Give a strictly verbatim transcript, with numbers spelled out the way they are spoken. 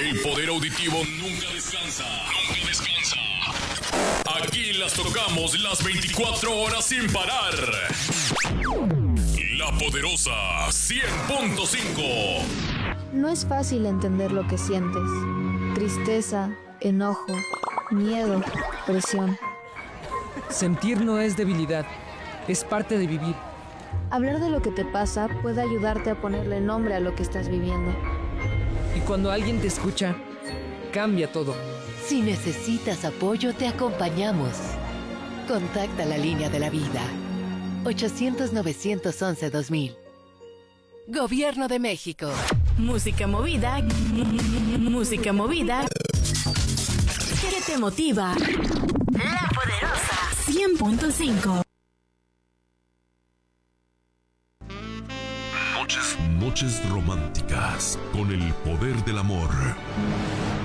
El poder auditivo nunca descansa. Nunca descansa. Aquí las tocamos las veinticuatro horas sin parar. La Poderosa cien punto cinco. No es fácil entender lo que sientes. Tristeza, enojo, miedo, presión. Sentir no es debilidad, es parte de vivir. Hablar de lo que te pasa puede ayudarte a ponerle nombre a lo que estás viviendo. Y cuando alguien te escucha, cambia todo. Si necesitas apoyo, te acompañamos. Contacta la línea de la vida. ochocientos, novecientos once, dos mil. Gobierno de México. Música movida. Música movida. Que te motiva. La Poderosa cien punto cinco. Noches, noches románticas con el poder del amor.